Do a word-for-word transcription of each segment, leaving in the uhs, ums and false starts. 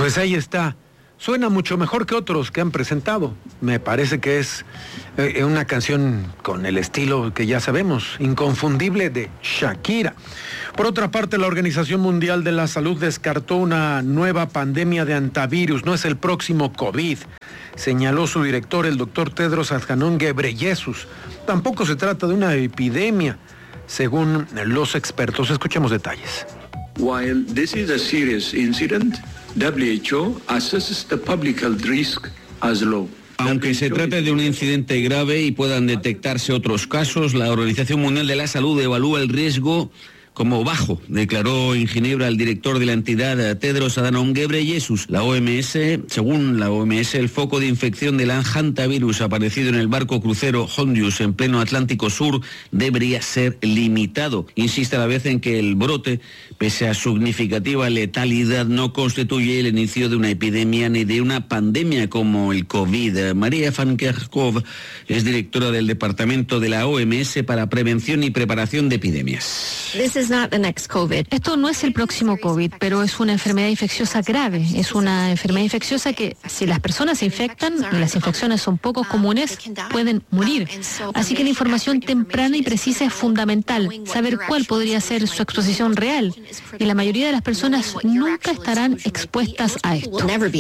Pues ahí está. Suena mucho mejor que otros que han presentado. Me parece que es eh, una canción con el estilo que ya sabemos, inconfundible de Shakira. Por otra parte, la Organización Mundial de la Salud descartó una nueva pandemia de antivirus. No es el próximo COVID, señaló su director, el doctor Tedros Adhanom Ghebreyesus. Tampoco se trata de una epidemia, según los expertos. Escuchemos detalles. While this is a serious incident, W H O assesses the public health risk as low. Aunque se trate de un incidente grave y puedan detectarse otros casos, la Organización Mundial de la Salud evalúa el riesgo como bajo, declaró en Ginebra el director de la entidad, Tedros Adhanom Ghebreyesus. La O M S, según la O M S, el foco de infección del hantavirus aparecido en el barco crucero Hondius en pleno Atlántico Sur debería ser limitado. Insiste a la vez en que el brote, pese a significativa letalidad, no constituye el inicio de una epidemia ni de una pandemia como el COVID. María Van Kerkhove es directora del Departamento de la O M S para Prevención y Preparación de Epidemias. Esto no es el próximo COVID, pero es una enfermedad infecciosa grave. Es una enfermedad infecciosa que, si las personas se infectan, y las infecciones son poco comunes, pueden morir. Así que la información temprana y precisa es fundamental. Saber cuál podría ser su exposición real. Y la mayoría de las personas nunca estarán expuestas a esto.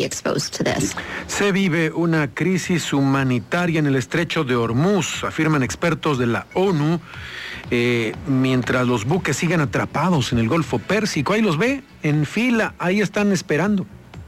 Se vive una crisis humanitaria en el estrecho de Hormuz, afirman expertos de la ONU. Eh, mientras los buques siguen atrapados en el Golfo Pérsico. Ahí los ve, en fila, ahí están esperando.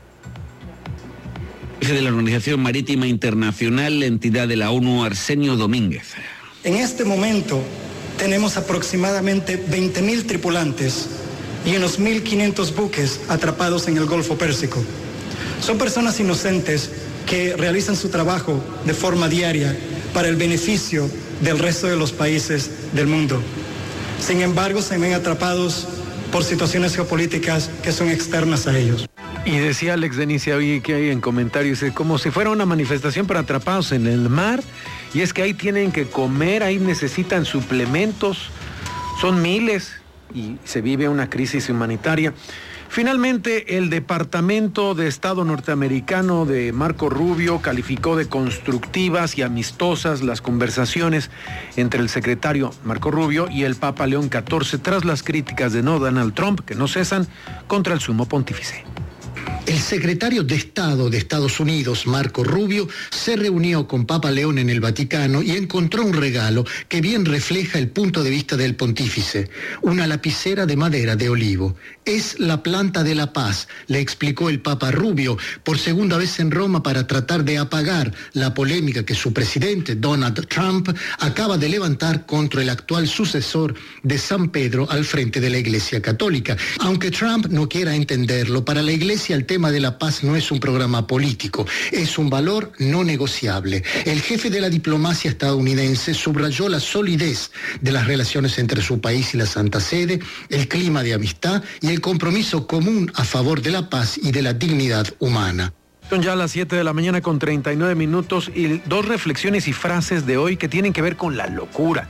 Jefe de la Organización Marítima Internacional, la entidad de la ONU, Arsenio Domínguez. En este momento tenemos aproximadamente veinte mil tripulantes y unos mil quinientos buques atrapados en el Golfo Pérsico. Son personas inocentes que realizan su trabajo de forma diaria para el beneficio del resto de los países del mundo. Sin embargo, se ven atrapados por situaciones geopolíticas que son externas a ellos. Y decía Alex Denicia hoy que hay en comentarios, como si fuera una manifestación para atrapados en el mar, y es que ahí tienen que comer, ahí necesitan suplementos, son miles, y se vive una crisis humanitaria. Finalmente, el Departamento de Estado norteamericano de Marco Rubio calificó de constructivas y amistosas las conversaciones entre el secretario Marco Rubio y el Papa León catorce tras las críticas de no Donald Trump, que no cesan, contra el sumo pontífice. El secretario de Estado de Estados Unidos, Marco Rubio, se reunió con Papa León en el Vaticano y encontró un regalo que bien refleja el punto de vista del pontífice, una lapicera de madera de olivo. Es la planta de la paz, le explicó el Papa Rubio, por segunda vez en Roma para tratar de apagar la polémica que su presidente, Donald Trump, acaba de levantar contra el actual sucesor de San Pedro al frente de la Iglesia Católica. Aunque Trump no quiera entenderlo, para la Iglesia el tema de la paz no es un programa político, es un valor no negociable. El jefe de la diplomacia estadounidense subrayó la solidez de las relaciones entre su país y la Santa Sede, el clima de amistad y el compromiso común a favor de la paz y de la dignidad humana. Son ya las siete de la mañana con treinta y nueve minutos y dos reflexiones y frases de hoy que tienen que ver con la locura.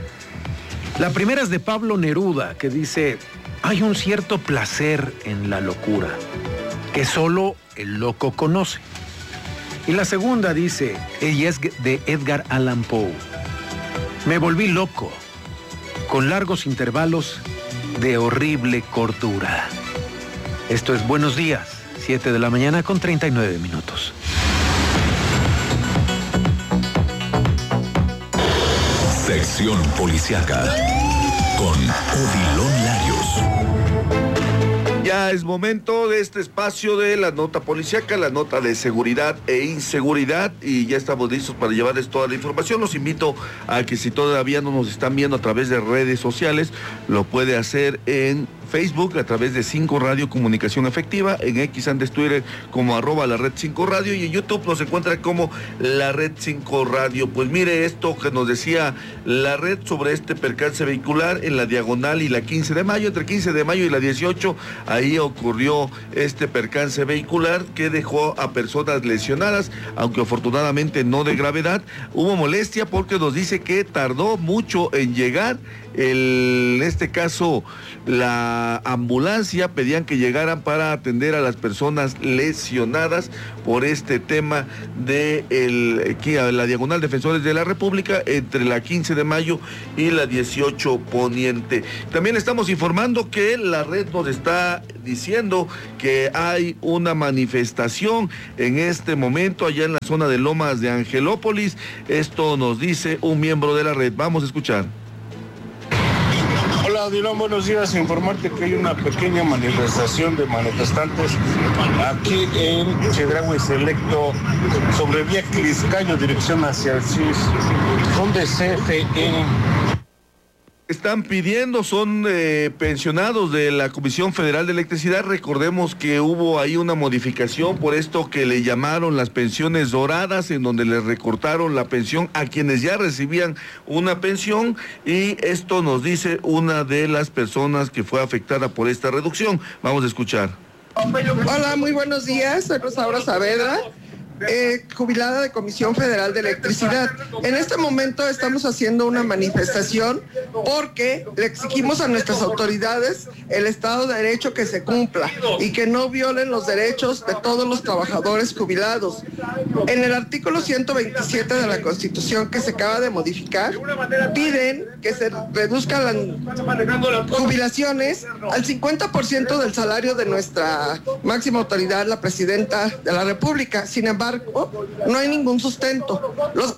La primera es de Pablo Neruda, que dice: hay un cierto placer en la locura que solo el loco conoce. Y la segunda dice, ella es de Edgar Allan Poe: me volví loco, con largos intervalos de horrible cordura. Esto es Buenos Días, siete de la mañana con treinta y nueve minutos. Sección Policiaca con Odilon Larios. Ya es momento de este espacio de la nota policiaca, la nota de seguridad e inseguridad, y ya estamos listos para llevarles toda la información. Los invito a que si todavía no nos están viendo a través de redes sociales, lo puede hacer en Facebook a través de cinco Radio Comunicación Efectiva, en X antes Twitter como arroba la red cinco Radio, y en YouTube nos encuentra como la red cinco Radio. Pues mire esto que nos decía la red sobre este percance vehicular en la diagonal y la quince de mayo, entre quince de mayo y la dieciocho, ahí ocurrió este percance vehicular que dejó a personas lesionadas, aunque afortunadamente no de gravedad. Hubo molestia porque nos dice que tardó mucho en llegar el, en este caso la ambulancia, pedían que llegaran para atender a las personas lesionadas por este tema de el, la Diagonal Defensores de la República entre la quince de mayo y la dieciocho Poniente. También estamos informando que la red nos está diciendo que hay una manifestación en este momento allá en la zona de Lomas de Angelópolis. Esto nos dice un miembro de la red. Vamos a escuchar. Hola, Dilón, buenos días. Informarte que hay una pequeña manifestación de manifestantes aquí en Chedraui Selecto sobre vía Cliscayo, dirección hacia el C I S, donde C F E están pidiendo, son eh, pensionados de la Comisión Federal de Electricidad. Recordemos que hubo ahí una modificación por esto que le llamaron las pensiones doradas, en donde les recortaron la pensión a quienes ya recibían una pensión, y esto nos dice una de las personas que fue afectada por esta reducción. Vamos a escuchar. Hola, muy buenos días, soy Rosaura Saavedra. Eh, jubilada de Comisión Federal de Electricidad. En este momento estamos haciendo una manifestación porque le exigimos a nuestras autoridades el Estado de Derecho que se cumpla y que no violen los derechos de todos los trabajadores jubilados. En el artículo ciento veintisiete de la Constitución, que se acaba de modificar, piden que se reduzcan las jubilaciones al cincuenta por ciento del salario de nuestra máxima autoridad, la Presidenta de la República. Sin embargo, no hay ningún sustento. Los...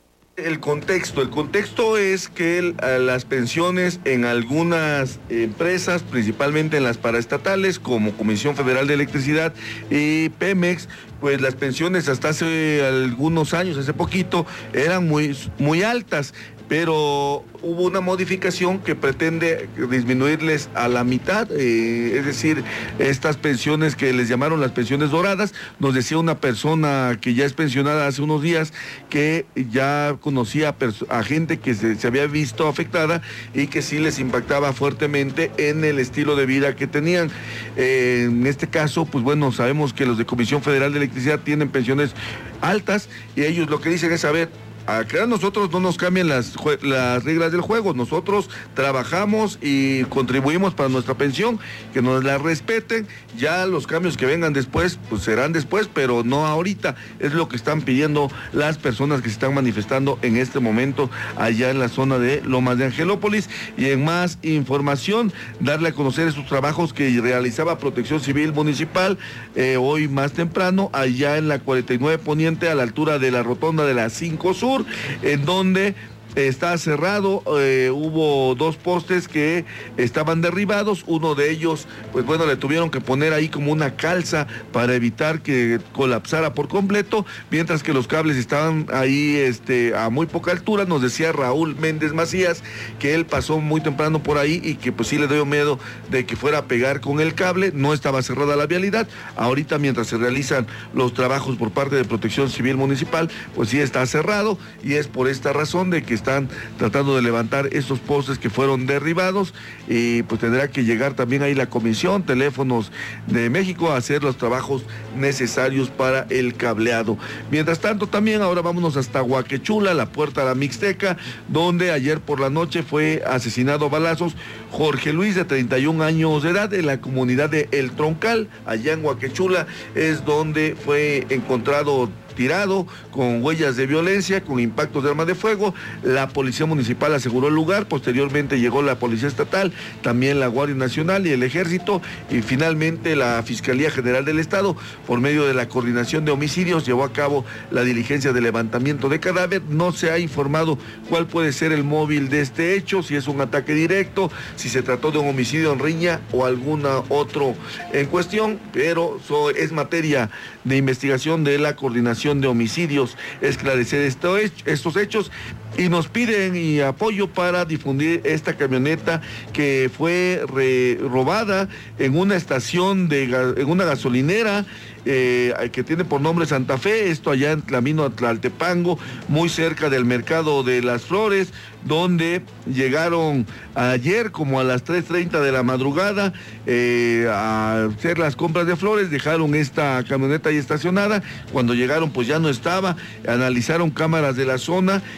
El contexto, el contexto es que el, las pensiones en algunas empresas, principalmente en las paraestatales, como Comisión Federal de Electricidad y Pemex, pues las pensiones hasta hace algunos años, hace poquito, eran muy, muy altas, pero hubo una modificación que pretende disminuirles a la mitad, eh, es decir, estas pensiones que les llamaron las pensiones doradas. Nos decía una persona que ya es pensionada hace unos días que ya conocía a, a gente que se, se había visto afectada y que sí les impactaba fuertemente en el estilo de vida que tenían. Eh, en este caso, pues bueno, sabemos que los de Comisión Federal de Electricidad tienen pensiones altas y ellos lo que dicen es, a ver, acá nosotros no nos cambian las, las reglas del juego, nosotros trabajamos y contribuimos para nuestra pensión, que nos la respeten, ya los cambios que vengan después, pues serán después, pero no ahorita, es lo que están pidiendo las personas que se están manifestando en este momento allá en la zona de Lomas de Angelópolis. Y en más información, darle a conocer esos trabajos que realizaba Protección Civil Municipal, eh, hoy más temprano, allá en la cuarenta y nueve Poniente, a la altura de la rotonda de la cinco Sur, en donde está cerrado, eh, hubo dos postes que estaban derribados, uno de ellos, pues bueno, le tuvieron que poner ahí como una calza para evitar que colapsara por completo, mientras que los cables estaban ahí este, a muy poca altura. Nos decía Raúl Méndez Macías que él pasó muy temprano por ahí y que pues sí le dio miedo de que fuera a pegar con el cable. No estaba cerrada la vialidad. Ahorita, mientras se realizan los trabajos por parte de Protección Civil Municipal, pues sí está cerrado, y es por esta razón de que está están tratando de levantar estos postes que fueron derribados, y pues tendrá que llegar también ahí la Comisión Teléfonos de México a hacer los trabajos necesarios para el cableado. Mientras tanto, también ahora vámonos hasta Huaquechula, la Puerta a la Mixteca, donde ayer por la noche fue asesinado a balazos Jorge Luis, de treinta y un años de edad, en la comunidad de El Troncal, allá en Huaquechula, es donde fue encontrado tirado, con huellas de violencia, con impactos de arma de fuego. La policía municipal aseguró el lugar, posteriormente llegó la policía estatal, también la Guardia Nacional y el Ejército, y finalmente la Fiscalía General del Estado, por medio de la Coordinación de Homicidios, llevó a cabo la diligencia de levantamiento de cadáver. No se ha informado cuál puede ser el móvil de este hecho, si es un ataque directo, si se trató de un homicidio en riña o alguna otro en cuestión, pero so, es materia de investigación de la Coordinación de Homicidios esclarecer esto, estos hechos, y nos piden y apoyo para difundir esta camioneta que fue re, robada en una estación de en una gasolinera eh, que tiene por nombre Santa Fe, esto allá en Camino Tlaltepango, muy cerca del Mercado de las Flores, donde llegaron ayer como a las tres treinta de la madrugada eh, a hacer las compras de flores. Dejaron esta camioneta ahí estacionada. Cuando llegaron pues ya no estaba, analizaron cámaras de la zona y pues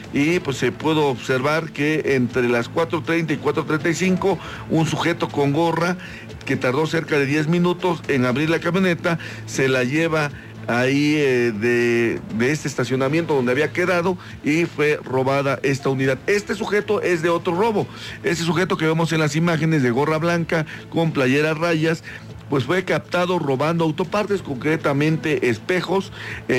pues se pudo observar que entre las cuatro treinta y cuatro treinta y cinco, un sujeto con gorra que tardó cerca de diez minutos en abrir la camioneta, se la lleva ahí eh, de, de este estacionamiento donde había quedado y fue robada esta unidad. Este sujeto es de otro robo. Este sujeto que vemos en las imágenes de gorra blanca con playeras rayas, pues fue captado robando autopartes, concretamente espejos.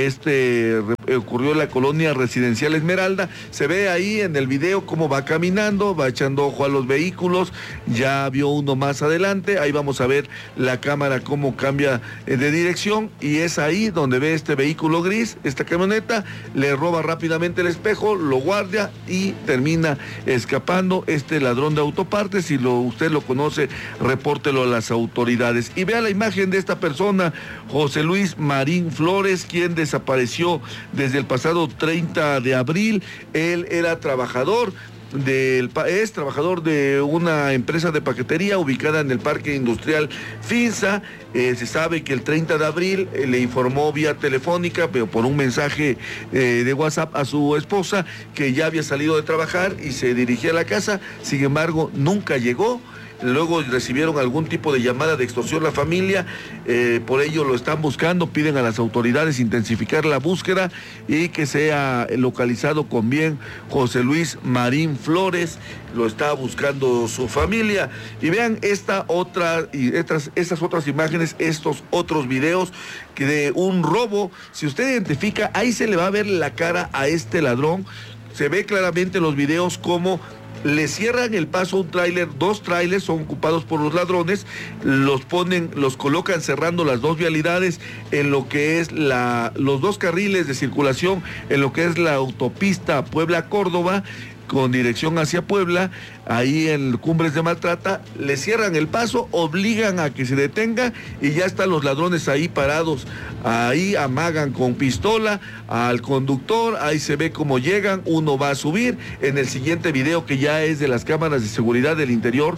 Este ocurrió en la colonia residencial Esmeralda. Se ve ahí en el video cómo va caminando, va echando ojo a los vehículos, ya vio uno más adelante, ahí vamos a ver la cámara cómo cambia de dirección, y es ahí donde ve este vehículo gris, esta camioneta, le roba rápidamente el espejo, lo guarda y termina escapando. Este ladrón de autopartes, si lo, usted lo conoce, repórtelo a las autoridades. Y vea la imagen de esta persona, José Luis Marín Flores, quien desapareció desde el pasado treinta de abril. Él era trabajador del, es trabajador de una empresa de paquetería ubicada en el Parque Industrial Finza. Eh, se sabe que el treinta de abril eh, le informó vía telefónica, pero por un mensaje eh, de WhatsApp a su esposa, que ya había salido de trabajar y se dirigía a la casa. Sin embargo, nunca llegó. Luego recibieron algún tipo de llamada de extorsión la familia, eh, por ello lo están buscando, piden a las autoridades intensificar la búsqueda y que sea localizado con bien José Luis Marín Flores. Lo está buscando su familia. Y vean esta otra y estas, estas otras imágenes, estos otros videos que de un robo. Si usted identifica, ahí se le va a ver la cara a este ladrón. Se ve claramente en los videos cómo le cierran el paso a un tráiler, dos tráilers son ocupados por los ladrones, los ponen, los colocan cerrando las dos vialidades en lo que es la, los dos carriles de circulación, en lo que es la autopista Puebla-Córdoba, con dirección hacia Puebla, ahí en Cumbres de Maltrata, le cierran el paso, obligan a que se detenga y ya están los ladrones ahí parados, ahí amagan con pistola al conductor, ahí se ve cómo llegan, uno va a subir. En el siguiente video, que ya es de las cámaras de seguridad del interior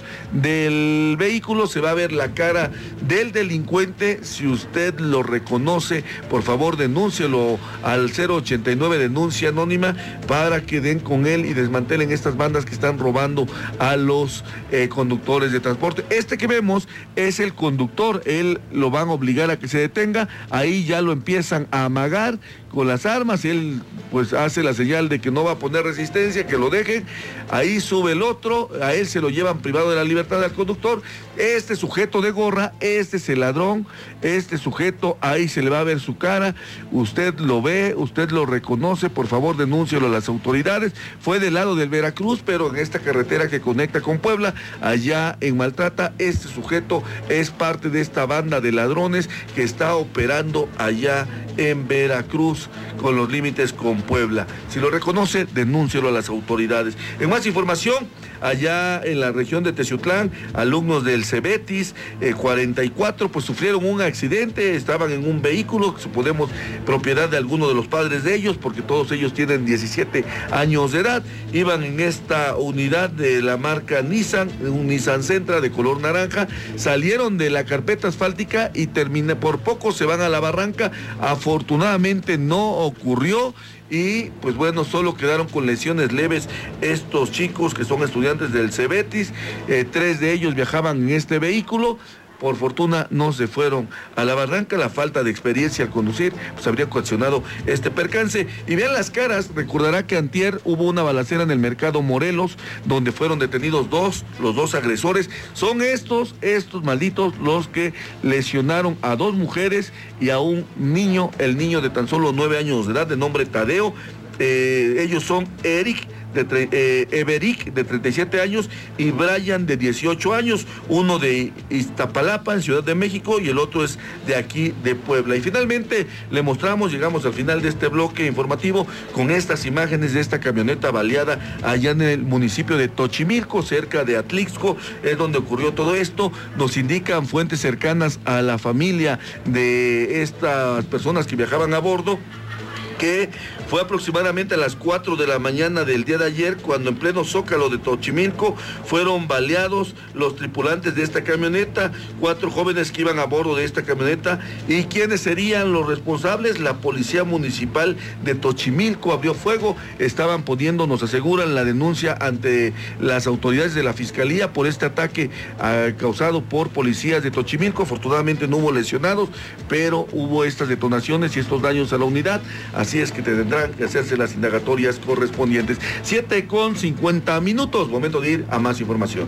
del vehículo, se va a ver la cara del delincuente. Si usted lo reconoce, por favor denúncielo al cero ochenta y nueve denuncia anónima para que den con él y desmantelen estas bandas que están robando a los eh, conductores de transporte. Este que vemos es el conductor, él lo van a obligar a que se detenga, ahí ya lo empiezan a amagar con las armas, él pues hace la señal de que no va a poner resistencia, que lo dejen, ahí sube el otro, a él se lo llevan privado de la libertad al conductor. Este sujeto de gorra, este es el ladrón, este sujeto, ahí se le va a ver su cara, usted lo ve, usted lo reconoce, por favor denúncielo a las autoridades. Fue del lado del Veracruz, pero en esta carretera que conecta con Puebla, allá en Maltrata, este sujeto es parte de esta banda de ladrones que está operando allá en Veracruz, con los límites con Puebla. Si lo reconoce, denúncielo a las autoridades. En más información, allá en la región de Teciutlán, alumnos del Cebetis eh, cuarenta y cuatro, pues sufrieron un accidente, estaban en un vehículo, suponemos propiedad de alguno de los padres de ellos, porque todos ellos tienen diecisiete años de edad, iban en esta unidad de la marca Nissan, un Nissan Sentra de color naranja, salieron de la carpeta asfáltica y terminé, por poco se van a la barranca. Afortunadamente no ocurrió y pues bueno, solo quedaron con lesiones leves estos chicos que son estudiantes del Cebetis. Eh, tres de ellos viajaban en este vehículo. Por fortuna no se fueron a la barranca. La falta de experiencia al conducir pues habría ocasionado este percance. Y vean las caras, recordará que antier hubo una balacera en el mercado Morelos, donde fueron detenidos dos, los dos agresores. Son estos, estos malditos los que lesionaron a dos mujeres y a un niño, el niño de tan solo nueve años de edad, de nombre Tadeo. Eh, ellos son Eric, de eh, Everic, de treinta y siete años, y Brian, de dieciocho años, uno de Iztapalapa, en Ciudad de México, y el otro es de aquí, de Puebla. Y finalmente le mostramos, llegamos al final de este bloque informativo, con estas imágenes de esta camioneta baleada allá en el municipio de Tochimilco, cerca de Atlixco, es donde ocurrió todo esto. Nos indican fuentes cercanas a la familia de estas personas que viajaban a bordo, que fue aproximadamente a las cuatro de la mañana del día de ayer, cuando en pleno Zócalo de Xochimilco fueron baleados los tripulantes de esta camioneta, cuatro jóvenes que iban a bordo de esta camioneta. ¿Y quiénes serían los responsables? La Policía Municipal de Xochimilco abrió fuego, estaban poniendo, nos aseguran, la denuncia ante las autoridades de la Fiscalía por este ataque uh, causado por policías de Xochimilco. Afortunadamente no hubo lesionados, pero hubo estas detonaciones y estos daños a la unidad. Así es que tendrán que hacerse las indagatorias correspondientes. siete con cincuenta minutos, momento de ir a más información.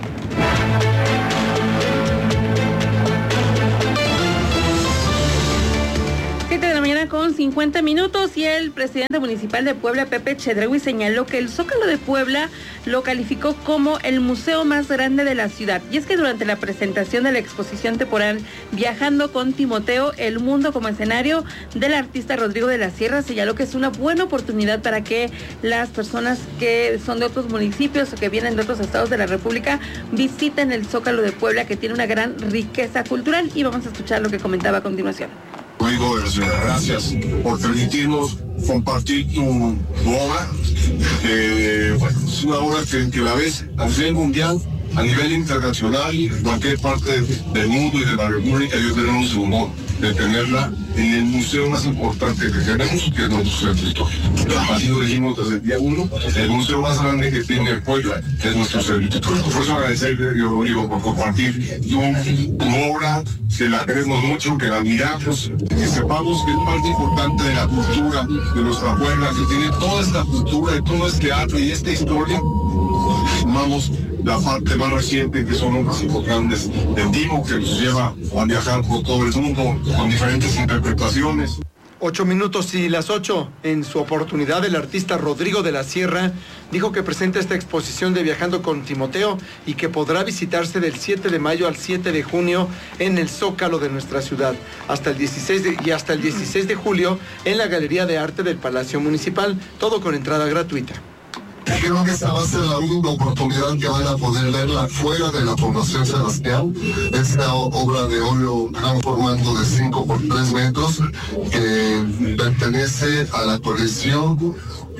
Con cincuenta minutos, y el presidente municipal de Puebla, Pepe Chedraui, señaló que el Zócalo de Puebla lo calificó como el museo más grande de la ciudad. Y es que durante la presentación de la exposición temporal Viajando con Timoteo, el mundo como escenario, del artista Rodrigo de la Sierra, señaló que es una buena oportunidad para que las personas que son de otros municipios o que vienen de otros estados de la República visiten el Zócalo de Puebla, que tiene una gran riqueza cultural. Y vamos a escuchar lo que comentaba a continuación. Rodrigo de la Sierra, gracias por permitirnos compartir tu, tu obra. Eh, bueno, es una obra que, que la ves a nivel mundial, a nivel internacional, en cualquier parte del mundo y de la República. Yo tenemos el honor de tenerla en el museo más importante que tenemos, que es el Museo de Historia. Así lo dijimos desde el día uno, el museo más grande que tiene Puebla es nuestro Museo. Por eso agradecerle, yo digo, por compartir tu, tu obra, que la queremos mucho, que la admiramos, que sepamos que es parte importante de la cultura de nuestra Puebla, que tiene toda esta cultura, y todo este arte y esta historia. Sumamos la parte más reciente, que son obras importantes del Timo, que nos lleva a viajar por todo el mundo con diferentes interpretaciones. Ocho minutos y las ocho. En su oportunidad, el artista Rodrigo de la Sierra dijo que presenta esta exposición de Viajando con Timoteo y que podrá visitarse del siete de mayo al siete de junio en el Zócalo de nuestra ciudad, hasta el dieciséis de, y hasta el dieciséis de julio en la Galería de Arte del Palacio Municipal, todo con entrada gratuita. Creo que esta va a ser la única oportunidad que van a poder verla fuera de la Fundación Sebastián. Esta obra de óleo gran formato de cinco por tres metros que pertenece a la colección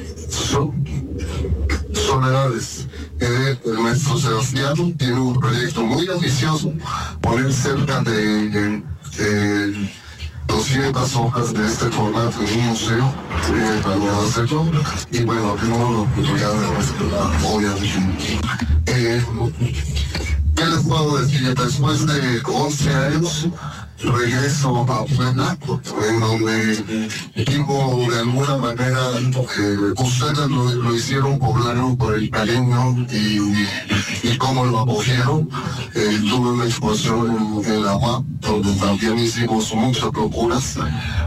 Soledades de el maestro Sebastián. Tiene un proyecto muy ambicioso, poner cerca de, de, de doscientas hojas de este formato en un museo, eh, para hacerlo. Y bueno, tenemos la oportunidad de obviamente. Eh, ¿Qué les puedo decir? Después de once años, regreso a Puebla, en donde vivo de alguna manera, eh, ustedes lo, lo hicieron poblano por el cariño y, y cómo lo acogieron. Eh, tuve una exposición en, en la U A P, donde también hicimos muchas locuras.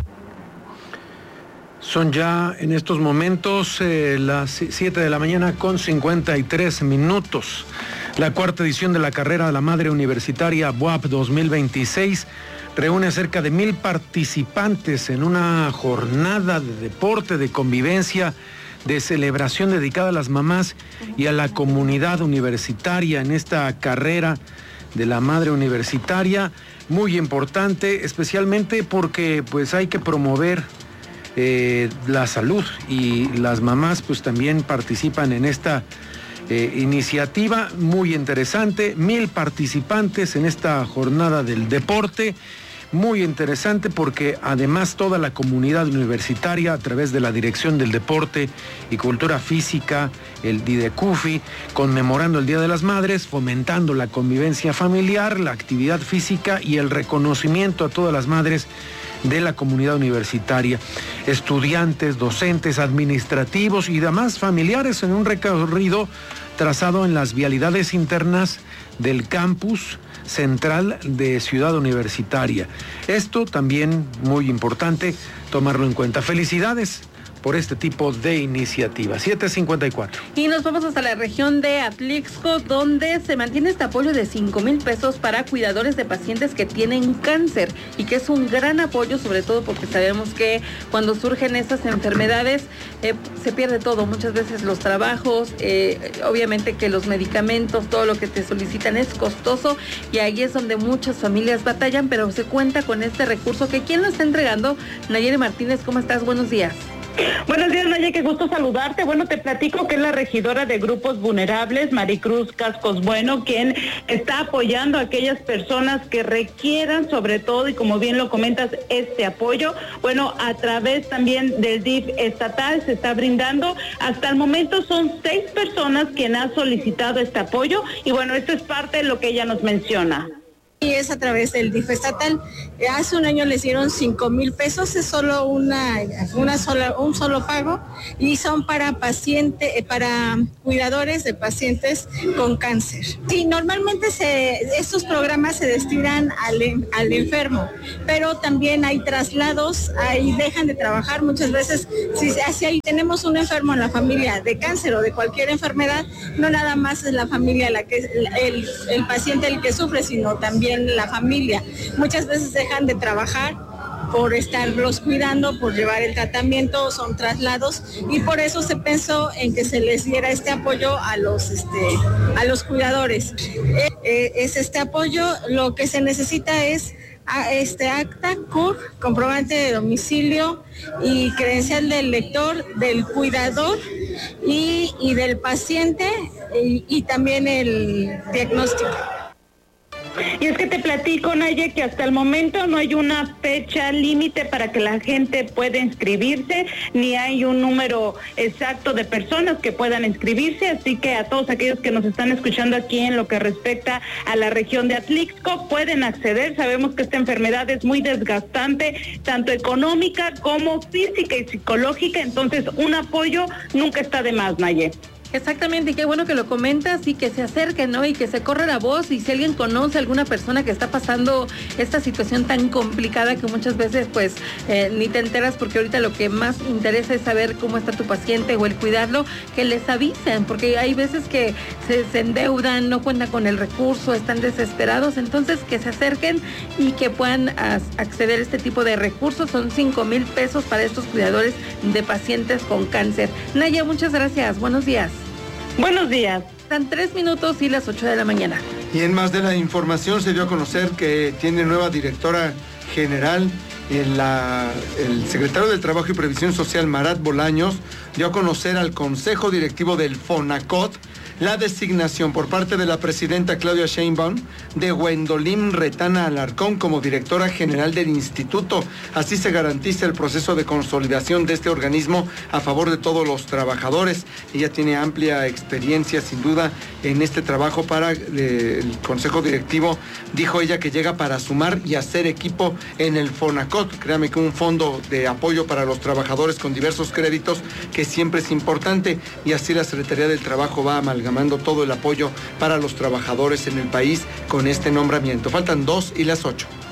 Son ya en estos momentos eh, las siete de la mañana con cincuenta y tres minutos. La cuarta edición de la carrera de la Madre Universitaria B U A P dos mil veintiséis reúne a cerca de mil participantes en una jornada de deporte, de convivencia, de celebración dedicada a las mamás y a la comunidad universitaria en esta carrera de la Madre Universitaria, muy importante, especialmente porque pues hay que promover eh, la salud, y las mamás pues también participan en esta eh, iniciativa muy interesante. Mil participantes en esta jornada del deporte. Muy interesante porque además toda la comunidad universitaria, a través de la Dirección del Deporte y Cultura Física, el DIDECUFI, conmemorando el Día de las Madres, fomentando la convivencia familiar, la actividad física y el reconocimiento a todas las madres de la comunidad universitaria, estudiantes, docentes, administrativos y demás familiares, en un recorrido trazado en las vialidades internas del campus central de Ciudad Universitaria. Esto también muy importante tomarlo en cuenta. Felicidades por este tipo de iniciativa. siete cincuenta y cuatro. Y nos vamos hasta la región de Atlixco, donde se mantiene este apoyo de cinco mil pesos para cuidadores de pacientes que tienen cáncer, y que es un gran apoyo, sobre todo porque sabemos que cuando surgen estas enfermedades eh, se pierde todo, muchas veces los trabajos, eh, obviamente que los medicamentos, todo lo que te solicitan es costoso, y ahí es donde muchas familias batallan, pero se cuenta con este recurso que ¿quién lo está entregando? Nayeli Martínez, ¿cómo estás? Buenos días. Buenos días, Naya, qué gusto saludarte. Bueno, te platico que es la regidora de grupos vulnerables, Maricruz Cascos Bueno, quien está apoyando a aquellas personas que requieran, sobre todo, y como bien lo comentas, este apoyo. Bueno, a través también del D I F estatal se está brindando. Hasta el momento son seis personas quienes han solicitado este apoyo y bueno, esto es parte de lo que ella nos menciona. Y es a través del D I F estatal. Hace un año les dieron cinco mil pesos, es solo una, una sola, un solo pago y son para pacientes, para cuidadores de pacientes con cáncer. Sí, normalmente se, estos programas se destinan al, al enfermo, pero también hay traslados, ahí dejan de trabajar muchas veces. Si, si hay, tenemos un enfermo en la familia de cáncer o de cualquier enfermedad, no nada más es la familia la que el, el paciente el que sufre, sino también la familia. Muchas veces dejan de trabajar por estarlos cuidando, por llevar el tratamiento, son traslados y por eso se pensó en que se les diera este apoyo a los este a los cuidadores. Eh, eh, es este apoyo, lo que se necesita es a este acta, C U R, comprobante de domicilio y credencial del lector, del cuidador y, y del paciente y, y también el diagnóstico. Y es que te platico, Naya, que hasta el momento no hay una fecha límite para que la gente pueda inscribirse, ni hay un número exacto de personas que puedan inscribirse, así que a todos aquellos que nos están escuchando aquí en lo que respecta a la región de Atlixco, pueden acceder. Sabemos que esta enfermedad es muy desgastante, tanto económica como física y psicológica, entonces un apoyo nunca está de más, Naya. Exactamente, y qué bueno que lo comentas y que se acerquen, ¿no? Y que se corra la voz y si alguien conoce a alguna persona que está pasando esta situación tan complicada que muchas veces pues eh, ni te enteras porque ahorita lo que más interesa es saber cómo está tu paciente o el cuidarlo, que les avisen, porque hay veces que se, se endeudan, no cuentan con el recurso, están desesperados, entonces que se acerquen y que puedan as, acceder a este tipo de recursos. Son cinco mil pesos para estos cuidadores de pacientes con cáncer. Naya, muchas gracias, buenos días. Buenos días. Están tres minutos y las ocho de la mañana. Y en más de la información se dio a conocer que tiene nueva directora general. En la, el secretario del Trabajo y Previsión Social, Marat Bolaños, dio a conocer al Consejo Directivo del FONACOT la designación por parte de la presidenta Claudia Sheinbaum de Gwendolyn Retana Alarcón como directora general del instituto. Así se garantiza el proceso de consolidación de este organismo a favor de todos los trabajadores. Ella tiene amplia experiencia, sin duda, en este trabajo para eh, el Consejo Directivo. Dijo ella que llega para sumar y hacer equipo en el FONACOT. Créame que un fondo de apoyo para los trabajadores con diversos créditos que siempre es importante, y así la Secretaría del Trabajo va amalgamando todo el apoyo para los trabajadores en el país con este nombramiento. Faltan dos y las ocho.